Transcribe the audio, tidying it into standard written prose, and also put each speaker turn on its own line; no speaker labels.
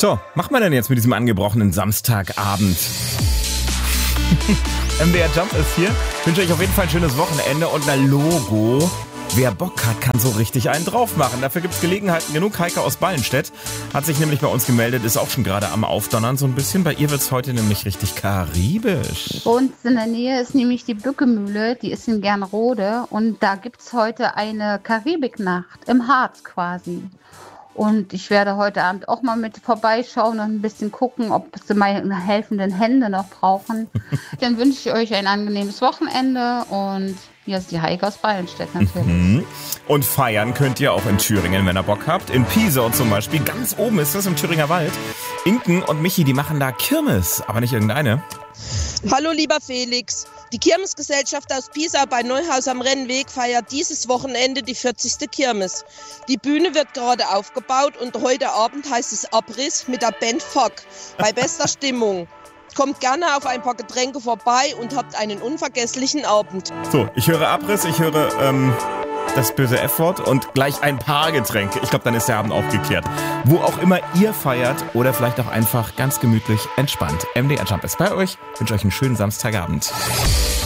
So, macht man denn jetzt mit diesem angebrochenen Samstagabend? MDR Jump ist hier. Ich wünsche euch auf jeden Fall ein schönes Wochenende und ein Logo. Wer Bock hat, kann so richtig einen drauf machen. Dafür gibt es Gelegenheiten genug. Heike aus Ballenstedt hat sich nämlich bei uns gemeldet, ist auch schon gerade am Aufdonnern so ein bisschen. Bei ihr wird es heute nämlich richtig karibisch.
Bei uns in der Nähe ist nämlich die Bückemühle, die ist in Gernrode. Und da gibt es heute eine Karibiknacht im Harz quasi. Und ich werde heute Abend auch mal mit vorbeischauen und ein bisschen gucken, ob sie meine helfenden Hände noch brauchen. Dann wünsche ich euch ein angenehmes Wochenende und hier ist die Heike aus Ballenstedt natürlich.
Und feiern könnt ihr auch in Thüringen, wenn ihr Bock habt. In Pisau zum Beispiel, ganz oben ist das im Thüringer Wald. Inken und Michi, die machen da Kirmes, aber nicht irgendeine.
Hallo lieber Felix, die Kirmesgesellschaft aus Pisau bei Neuhaus am Rennweg feiert dieses Wochenende die 40. Kirmes. Die Bühne wird gerade aufgebaut und heute Abend heißt es Abriss mit der Band Fock bei bester Stimmung. Kommt gerne auf ein paar Getränke vorbei und habt einen unvergesslichen Abend.
So, ich höre Abriss, ich höre das böse F-Wort und gleich ein paar Getränke. Ich glaube, dann ist der Abend auch geklärt. Wo auch immer ihr feiert oder vielleicht auch einfach ganz gemütlich entspannt. MDR Jump ist bei euch. Ich wünsche euch einen schönen Samstagabend.